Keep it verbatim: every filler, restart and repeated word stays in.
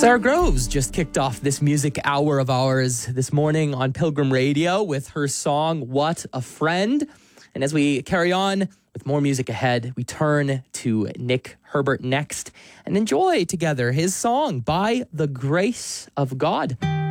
Sarah Groves just kicked off this music hour of ours this morning on Pilgrim Radio with her song, What a Friend. And as we carry on with more music ahead, we turn to Nick Herbert next and enjoy together his song, By the Grace of God.